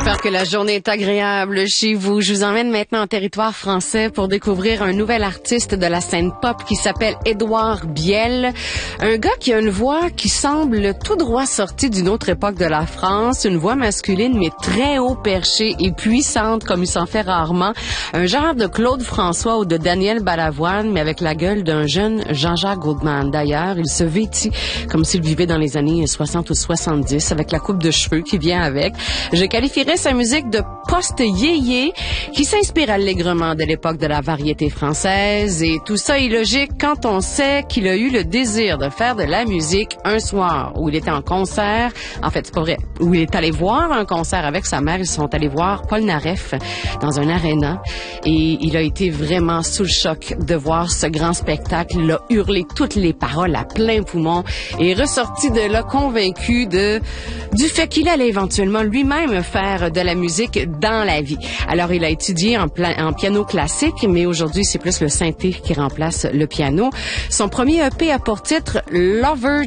J'espère que la journée est agréable chez vous. Je vous emmène maintenant en territoire français pour découvrir un nouvel artiste de la scène pop qui s'appelle Édouard Biel. Un gars qui a une voix qui semble tout droit sortie d'une autre époque de la France. Une voix masculine mais très haut perchée et puissante comme il s'en fait rarement. Un genre de Claude François ou de Daniel Balavoine mais avec la gueule d'un jeune Jean-Jacques Goldman. D'ailleurs, il se vêtit comme s'il vivait dans les années 60 ou 70 avec la coupe de cheveux qui vient avec. Je qualifierais sa musique de post-yéyé qui s'inspire allègrement de l'époque de la variété française et tout ça est logique quand on sait qu'il a eu le désir de faire de la musique un soir où il était en concert, en fait c'est pas vrai, où il est allé voir un concert avec sa mère, ils sont allés voir Paul Naref dans un aréna et il a été vraiment sous le choc de voir ce grand spectacle, il a hurlé toutes les paroles à plein poumon et est ressorti de là convaincu du fait qu'il allait éventuellement lui-même faire de la musique dans la vie. Alors, il a étudié en piano classique, mais aujourd'hui, c'est plus le synthé qui remplace le piano. Son premier EP a pour titre Lover